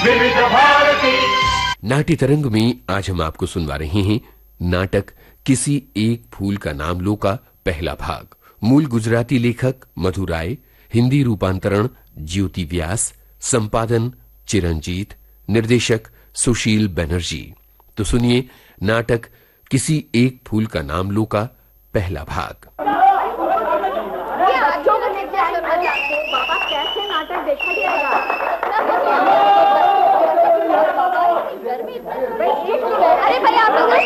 विविध भारती। नाट्य तरंग में आज हम आपको सुनवा रहे हैं नाटक किसी एक फूल का नाम लो का पहला भाग। मूल गुजराती लेखक मधु राय, हिंदी रूपांतरण ज्योति व्यास, संपादन चिरंजीत, निर्देशक सुशील बनर्जी। तो सुनिए नाटक किसी एक फूल का नाम लो का पहला भाग। बाबा कैसे नाटक देखा जाएगा? अरे भाई आप लोग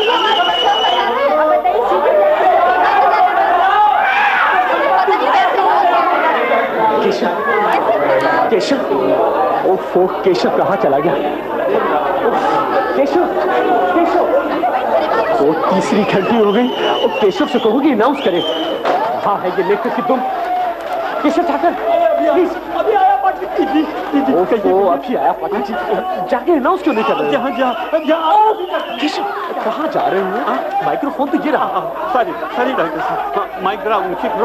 केशव, केशव, ओफो, केशव कहाँ चला गया? केशव, केशव, वो तीसरी घंटी हो गई। और केशव से कहोगी अनाउंस करे। हाँ है ये लेखक की तुम। केशव ठाकर, प्लीज। अभी आया पाठक जी। ओफो, अभी आया पाठक जी। जाके अनाउंस क्यों नहीं कर रहे? जहाँ केशव कहाँ जा रहे हो? माइक्रोफोन तो ये रहा। सॉरी डॉक्टर साहब, माइक जरा उनकी करो।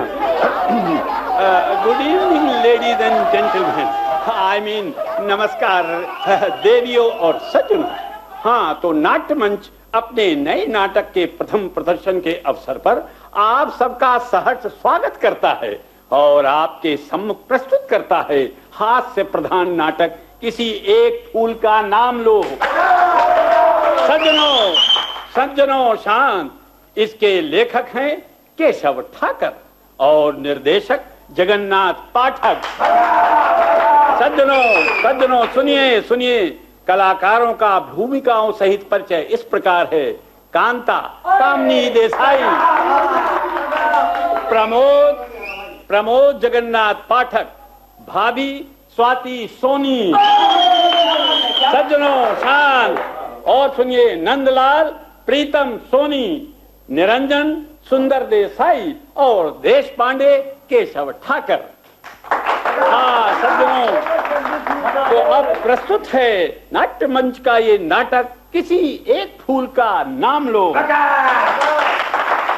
Good evening ladies and gentleman, I mean नमस्कार देवियों और सज्जनों। हाँ, तो नाट्य मंच अपने नए नाटक के प्रथम प्रदर्शन के अवसर पर आप सबका सहर्ष स्वागत करता है और आपके सम्मुख प्रस्तुत करता है हास्य प्रधान नाटक किसी एक फूल का नाम लो। सज्जनों, सज्जनों शांत। इसके लेखक हैं केशव ठाकर और निर्देशक जगन्नाथ पाठक। सज्जनों, सज्जनों सुनिए, सुनिए। कलाकारों का भूमिकाओं सहित परिचय इस प्रकार है। कांता कामनी देसाई, प्रमोद जगन्नाथ पाठक, भाभी स्वाति सोनी। सज्जनों शांत और सुनिए। नंदलाल प्रीतम सोनी, निरंजन सुंदर देसाई और देश पांडे केशव ठाकर। हाँ सज्जनों, तो अब प्रस्तुत है नाट्य मंच का ये नाटक किसी एक फूल का नाम लो।